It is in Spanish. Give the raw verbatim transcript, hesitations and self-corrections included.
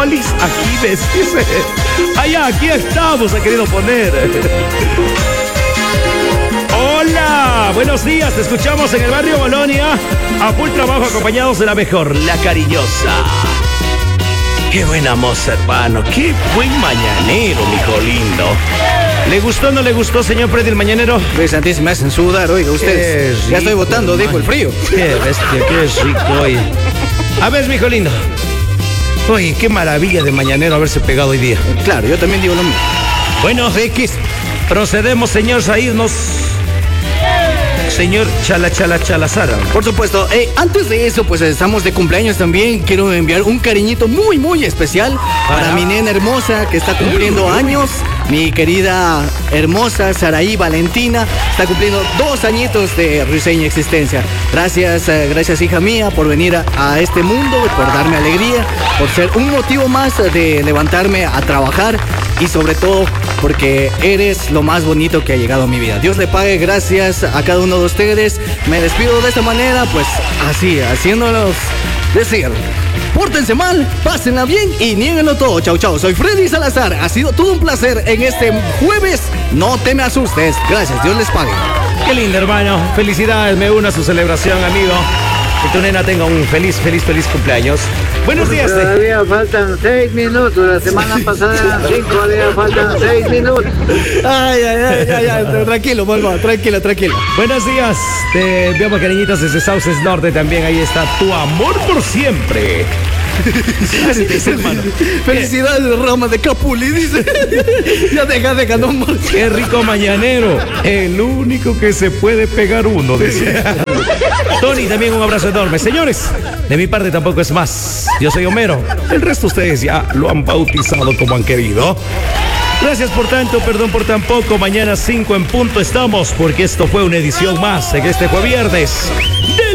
Feliz Aquiles, dice. Allá, aquí estamos, ha querido poner. Hola, buenos días, te escuchamos en el barrio Bolonia. A full trabajo, acompañados de la mejor, la cariñosa. Qué buena moza, hermano. Qué buen mañanero, mijo lindo. ¿Le gustó o no le gustó, señor Freddy, el mañanero? Pues antes me hacen sudar, oiga, ustedes. Rico, ya estoy votando, dijo el frío. Qué bestia, qué rico hoy. A ver, mijo lindo. Oye, qué maravilla de mañanero haberse pegado hoy día. Claro, yo también digo lo mismo. Bueno, X, procedemos, señor, a irnos. Señor Chala Chala Chalazara. Por supuesto, eh, antes de eso, pues estamos de cumpleaños también. Quiero enviar un cariñito muy, muy especial para, para mi nena hermosa que está cumpliendo años. Mi querida hermosa Saraí Valentina está cumpliendo dos añitos de risueña existencia. Gracias, eh, gracias hija mía por venir a, a este mundo, por darme alegría, por ser un motivo más de levantarme a trabajar y sobre todo porque eres lo más bonito que ha llegado a mi vida. Dios le pague, gracias a cada uno de ustedes. Me despido de esta manera, pues así, haciéndolos decir: pórtense mal, pásenla bien y niéguenlo todo. Chau, chau. Soy Freddy Salazar. Ha sido todo un placer en este jueves. No te me asustes. Gracias, Dios les pague. Qué lindo, hermano. Felicidades, me uno a su celebración, amigo. Que tu nena tenga un feliz, feliz, feliz cumpleaños. Buenos días. Todavía faltan seis minutos. La semana pasada cinco, todavía faltan seis minutos. Ay, ay, ay, ay, ay. Tranquilo, Volvo, tranquilo, tranquilo. Buenos días. Te enviamos cariñitos desde Sauces Norte también. Ahí está tu amor por siempre. Así dice, hermano. Felicidades, Roma de Capuli, dice. Ya deja, deja, no more. Qué rico mañanero. El único que se puede pegar uno, decía. Tony, también un abrazo enorme. Señores, de mi parte tampoco es más. Yo soy Homero. El resto ustedes ya lo han bautizado como han querido. Gracias por tanto, perdón por tan poco. Mañana cinco en punto estamos, porque esto fue una edición más en este jueves viernes.